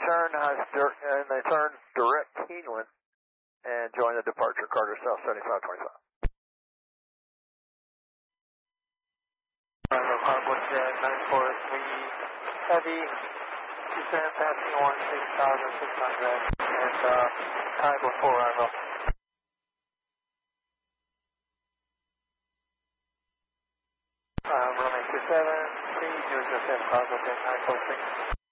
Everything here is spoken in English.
and they turn direct Keeneland and join the departure Carter South 7525. Carport Jet 943 Heavy, descend passing 16,600 and time before arrival. Runway 27, 3007, cargo jet 943.